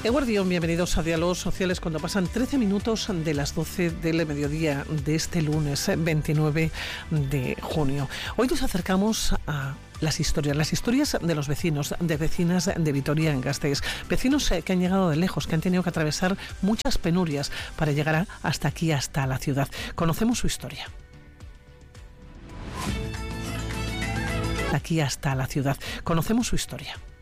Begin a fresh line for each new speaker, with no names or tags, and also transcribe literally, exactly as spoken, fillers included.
Eguardión, bienvenidos a Diálogos Sociales cuando pasan trece minutos de las doce del mediodía de este lunes veintinueve de junio. Hoy nos acercamos a las historias, las historias de los vecinos, de vecinas de Vitoria-Gasteiz, vecinos que han llegado de lejos, que han tenido que atravesar muchas penurias para llegar hasta aquí, hasta la ciudad. Conocemos su historia. Aquí hasta la ciudad. Conocemos su historia.